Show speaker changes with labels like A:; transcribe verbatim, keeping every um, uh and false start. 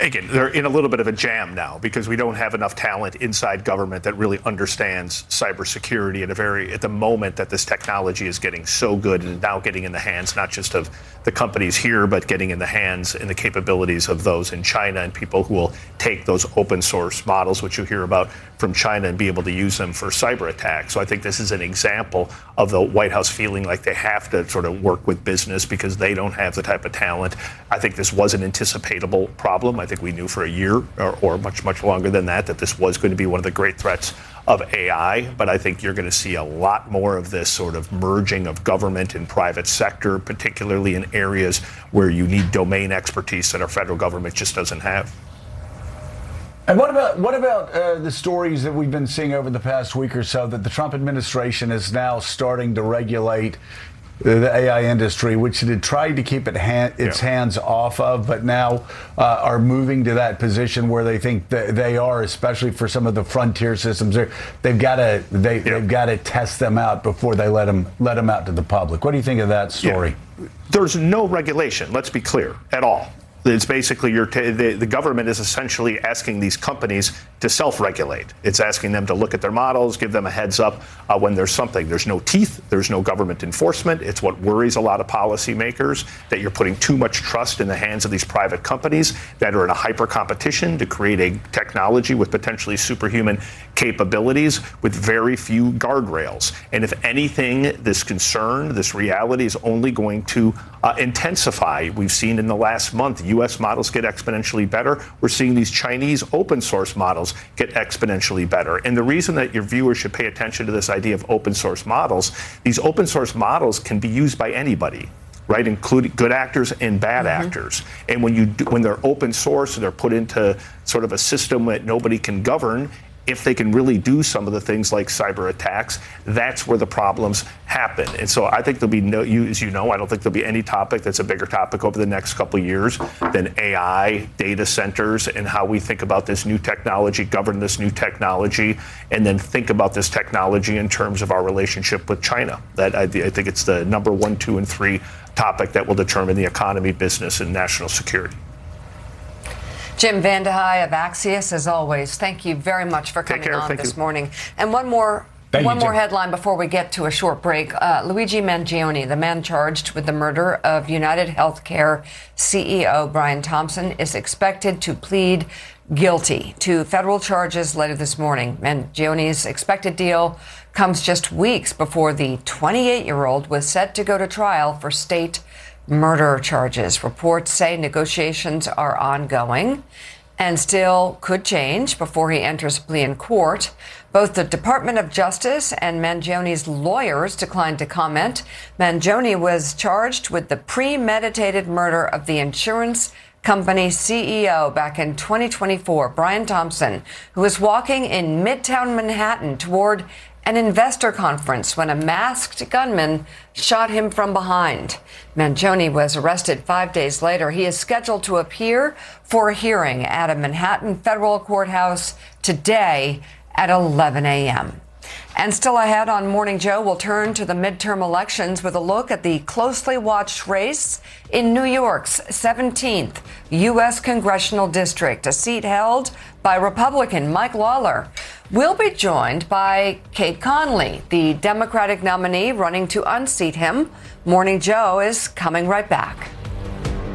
A: again, they're in a little bit of a jam now because we don't have enough talent inside government that really understands cybersecurity at a very at the moment that this technology is getting so good and now getting in the hands not just of the companies here, but getting in the hands and the capabilities of those in China and people who will take those open source models, which you hear about from China, and be able to use them for cyber attacks. So I think this is an example of the White House feeling like they have to sort of work with business because they don't have the type of talent. I think this was an anticipatable problem. I think we knew for a year or, or much, much longer than that that this was going to be one of the great threats of A I. But I think you're going to see a lot more of this sort of merging of government and private sector, particularly in areas where you need domain expertise that our federal government just doesn't have.
B: And what about what about uh, the stories that we've been seeing over the past week or so that the Trump administration is now starting to regulate the A I industry, which it had tried to keep it ha- its yeah. hands off of, but now uh, are moving to that position where they think that they are, especially for some of the frontier systems. They're, they've got to they, yeah. they've got to test them out before they let them let them out to the public. What do you think of that story?
A: Yeah. There's no regulation. Let's be clear at all. It's basically your t- the, the government is essentially asking these companies to self-regulate. It's asking them to look at their models, give them a heads up uh, when there's something. There's no teeth. There's no government enforcement. It's what worries a lot of policymakers, that you're putting too much trust in the hands of these private companies that are in a hyper competition to create a technology with potentially superhuman capabilities with very few guardrails. And if anything, this concern, this reality is only going to uh, intensify. We've seen in the last month, U S models get exponentially better. We're seeing these Chinese open source models get exponentially better. And the reason that your viewers should pay attention to this idea of open source models, these open source models can be used by anybody, right, including good actors and bad mm-hmm. actors. And when you do, when they're open source, they're put into sort of a system that nobody can govern. If they can really do some of the things like cyber attacks, that's where the problems happen. And so I think there'll be no, you, as you know, I don't think there'll be any topic that's a bigger topic over the next couple of years than A I, data centers, and how we think about this new technology, govern this new technology, and then think about this technology in terms of our relationship with China. That I, I think it's the number one, two, and three topic that will determine the economy, business, and national security.
C: Jim Vandehei of Axios, as always, thank you very much for coming on this morning. And one more Thank one more headline before we get to a short break. Uh, Luigi Mangione, the man charged with the murder of United Healthcare C E O Brian Thompson, is expected to plead guilty to federal charges later this morning. Mangione's expected deal comes just weeks before the twenty-eight-year-old was set to go to trial for state murder charges. Reports say negotiations are ongoing and still could change before he enters a plea in court. Both the Department of Justice and Mangione's lawyers declined to comment. Mangione was charged with the premeditated murder of the insurance company C E O back in twenty twenty-four, Brian Thompson, who was walking in Midtown Manhattan toward an investor conference when a masked gunman shot him from behind. Mangione was arrested five days later. He is scheduled to appear for a hearing at a Manhattan federal courthouse today at eleven a.m. And still ahead on Morning Joe, we'll turn to the midterm elections with a look at the closely watched race in New York's seventeenth U S congressional district, a seat held by Republican Mike Lawler. We'll be joined by Kate Conley, the Democratic nominee running to unseat him. Morning Joe is coming right back.